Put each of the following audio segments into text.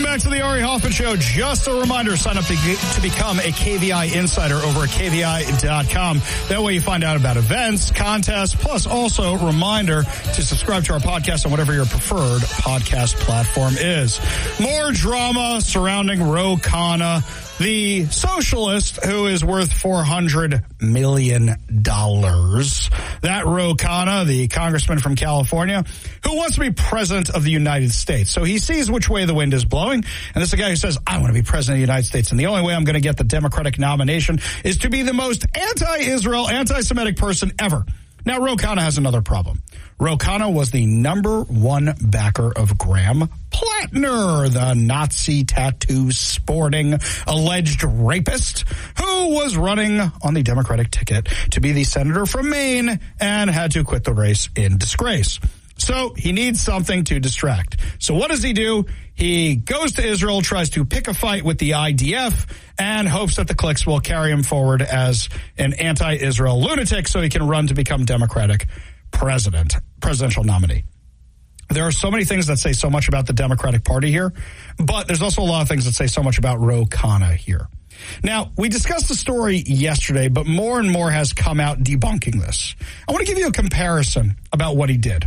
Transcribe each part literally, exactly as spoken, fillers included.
back to the Ari Hoffman Show. Just a reminder, sign up to, to become a K V I insider over at K V I dot com. That way you find out about events, contests, plus also reminder to subscribe to our podcast on whatever your preferred podcast platform is. More drama surrounding Ro Khanna, the socialist who is worth four hundred million dollars. That Ro Khanna, the congressman from California, who wants to be president of the United States. So he sees which way the wind is blowing, and this is a guy who says, I want to be president of the United States, and the only way I'm going to get the Democratic nomination is to be the most anti-Israel, anti-Semitic person ever. Now, Ro Khanna has another problem. Ro Khanna was the number one backer of Graham Plattner, the Nazi tattoo-sporting alleged rapist who was running on the Democratic ticket to be the senator from Maine and had to quit the race in disgrace. So he needs something to distract. So what does he do? He goes to Israel, tries to pick a fight with the I D F, and hopes that the cliques will carry him forward as an anti-Israel lunatic so he can run to become Democratic president, presidential nominee. There are so many things that say so much about the Democratic Party here, but there's also a lot of things that say so much about Ro Khanna here. Now, we discussed the story yesterday, but more and more has come out debunking this. I want to give you a comparison about what he did.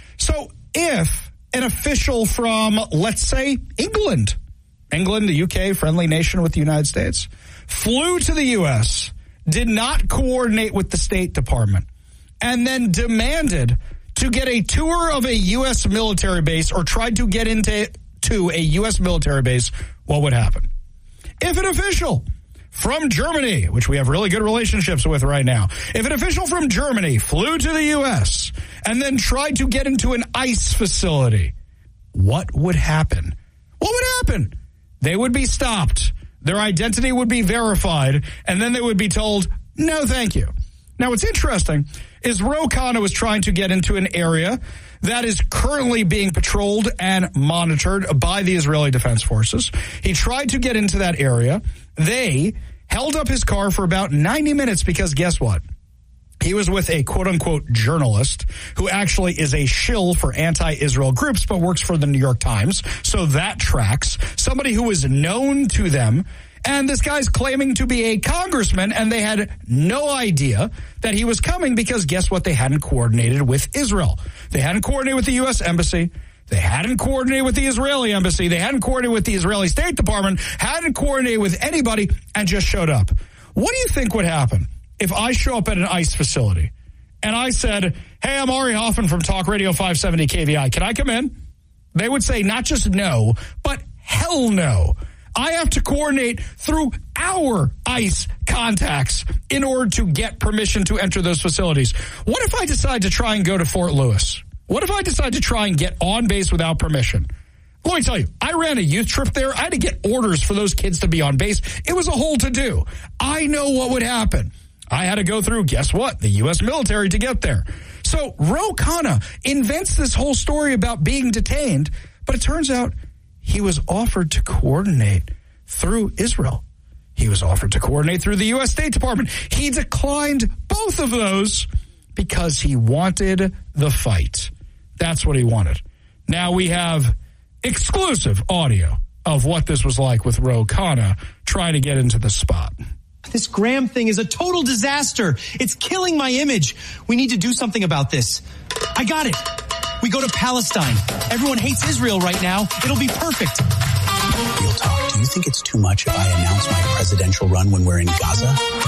So if an official from, let's say, England, England, the U K, friendly nation with the United States, flew to the U S, did not coordinate with the State Department, and then demanded to get a tour of a U S military base or tried to get into to a U S military base, what would happen? If an official from Germany, which we have really good relationships with right now, if an official from Germany flew to the U S and then tried to get into an ICE facility, what would happen? What would happen? They would be stopped. Their identity would be verified, and then they would be told, no, thank you. Now, what's interesting is Ro Khanna was trying to get into an area that is currently being patrolled and monitored by the Israeli Defense Forces. He tried to get into that area. They held up his car for about ninety minutes because guess what? He was with a quote-unquote journalist who actually is a shill for anti-Israel groups but works for the New York Times. So that tracks. Somebody who is known to them. And this guy's claiming to be a congressman, and they had no idea that he was coming because guess what? They hadn't coordinated with Israel. They hadn't coordinated with the U S Embassy. They hadn't coordinated with the Israeli Embassy. They hadn't coordinated with the Israeli State Department, hadn't coordinated with anybody, and just showed up. What do you think would happen if I show up at an ICE facility and I said, hey, I'm Ari Hoffman from Talk Radio five seventy K V I. Can I come in? They would say not just no, but hell no. I have to coordinate through our ICE contacts in order to get permission to enter those facilities. What if I decide to try and go to Fort Lewis? What if I decide to try and get on base without permission? Let me tell you, I ran a youth trip there. I had to get orders for those kids to be on base. It was a whole to-do. I know what would happen. I had to go through, guess what, the U S military to get there. So Ro Khanna invents this whole story about being detained, but it turns out he was offered to coordinate through Israel. He was offered to coordinate through the U S State Department. He declined both of those because he wanted the fight. That's what he wanted. Now we have exclusive audio of what this was like with Ro Khanna trying to get into the spot. This Graham thing is a total disaster. It's killing my image. We need to do something about this. I got it. We go to Palestine. Everyone hates Israel right now. It'll be perfect. Real talk. Do you think it's too much if I announce my presidential run when we're in Gaza?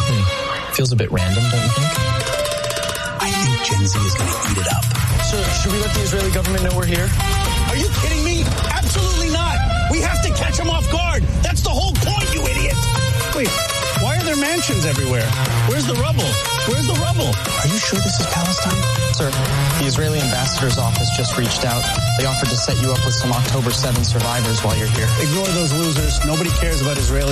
Hmm. Feels a bit random, don't you think? I think Gen Z is going to eat it up. So, should we let the Israeli government know we're here? Are you kidding me? Absolutely not. We have to catch them off guard. That's the whole point, you idiot. Wait, why are there mansions everywhere? Where's the rubble? Where's the rubble? Are you sure this is Palestine? Sir, the Israeli ambassador's office just reached out. They offered to set you up with some October seventh survivors while you're here. Ignore those losers. Nobody cares about Israeli